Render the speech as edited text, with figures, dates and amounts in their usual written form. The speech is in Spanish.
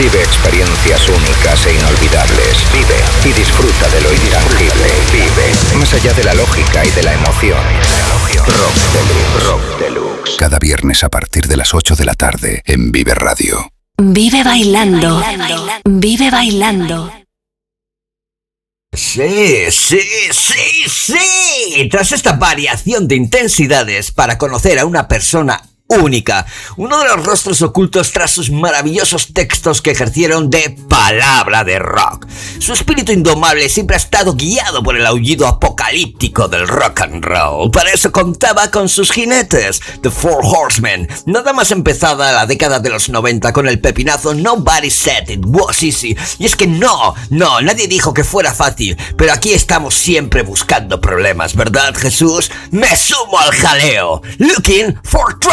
Vive experiencias únicas e inolvidables. Vive y disfruta de lo intangible. Vive más allá de la lógica y de la emoción. Rock Deluxe. Rock Deluxe. Cada viernes a partir de las 8 de la tarde en Vive Radio. Vive bailando. Vive bailando. Sí. Tras esta variación de intensidades para conocer a una persona única, uno de los rostros ocultos tras sus maravillosos textos que ejercieron de palabra de rock. Su espíritu indomable siempre ha estado guiado por el aullido apocalíptico del rock and roll. Para eso contaba con sus jinetes, The Four Horsemen, nada más empezada la década de los 90 con el pepinazo Nobody Said It Was Easy. Y es que no, nadie dijo que fuera fácil, pero aquí estamos siempre buscando problemas, ¿verdad, Jesús? Me sumo al jaleo. Looking for trouble.